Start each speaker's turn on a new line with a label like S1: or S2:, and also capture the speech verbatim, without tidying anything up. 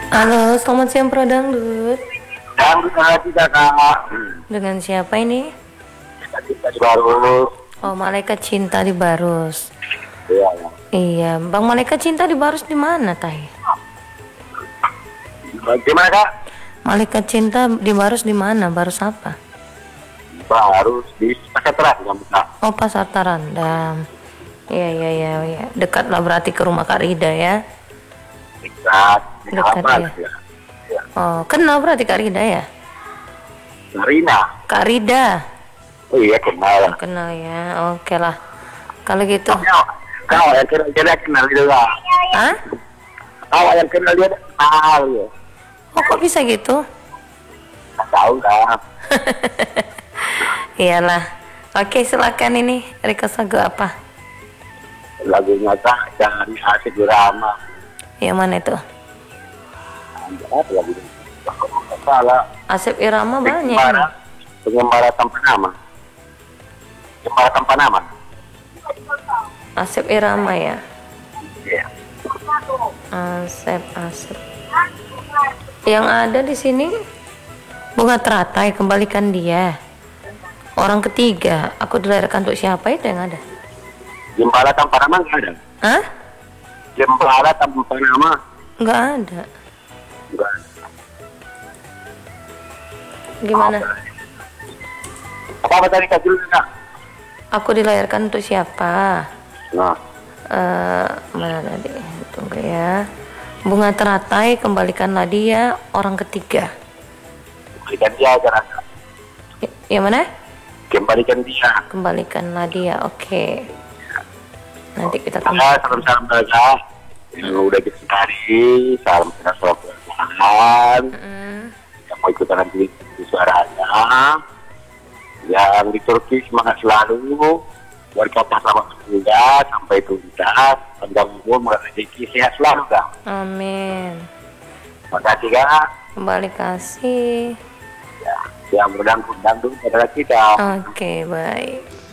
S1: Halo, selamat siang Pro Dangdut.
S2: Dangdut lagi kakak.
S1: Dengan siapa ini?
S2: Tadi tadi baru.
S1: Oh, Malaikat Cinta di Barus.
S2: Iya.
S1: Iya, Bang Malaikat Cinta di Barus di mana, Tay?
S2: Gimana kak?
S1: Malaikat Cinta di Barus di mana? Barus apa?
S2: Baru di pasar terang kak.
S1: Oh, Pasar Tarandam. Iya, iya, iya, iya. Dekat lah berarti ke rumah Kak Rida ya.
S2: Dekat.
S1: Dekat ya.
S2: ya.
S1: Oh, kenal berarti Kak Rida ya?
S2: Marina.
S1: Kak Rida.
S2: Oh iya kenal.
S1: Kenal ya. Oke lah. Kalau gitu.
S2: Kau, kau yang kenal dia kenal itu kak.
S1: Hah?
S2: Kau yang kenal dia kenal ya.
S1: Oh, kok bisa gitu?
S2: Nggak tahu kak.
S1: Iyalah. Oke, silakan ini. Request lagu apa?
S2: Lagunya kak dari Asik Rama.
S1: Yang mana itu?
S2: Apa lagunya? Salah.
S1: Asep Irama banyak.
S2: Pengembara, pengembara tanpa nama. Pengembara tanpa nama.
S1: Asep Irama ya.
S2: Iya.
S1: Asep Asep. Yang ada di sini Bunga Teratai, Kembalikan Dia. Orang ketiga, Aku Dilahirkan Untuk Siapa, itu yang ada.
S2: Gembala tanpa nama nggak ada.
S1: Hah?
S2: Gembala tanpa nama
S1: Nggak ada.
S2: nggak ada.
S1: Gimana?
S2: Apa apa tadi kak dulu kak?
S1: Aku Dilahirkan Untuk Siapa?
S2: Nah,
S1: Eh, mana tadi? Tunggu ya. Bunga Teratai, Kembalikanlah Dia. Orang ketiga.
S2: berikan dia aja kak.
S1: Y- yang mana?
S2: Kembalikan dia.
S1: Kembalikanlah Dia. Oke. Nanti kita
S2: Ya,
S1: kembali.
S2: salam-salam kak. Yang udah kita cari, salam kita salam Tuhan.
S1: Mm.
S2: Yang mau ikutan nanti di suaranya. Yang di Turki semangat selalu. Berkata selamat juga sampai tuntas. Panjang umur, murah rezeki, sehat selalu kak.
S1: Amin.
S2: Makasih kak.
S1: Kembali kasih.
S2: Ya, yang berdangkut-dangdut adalah kita.
S1: Oke, baik.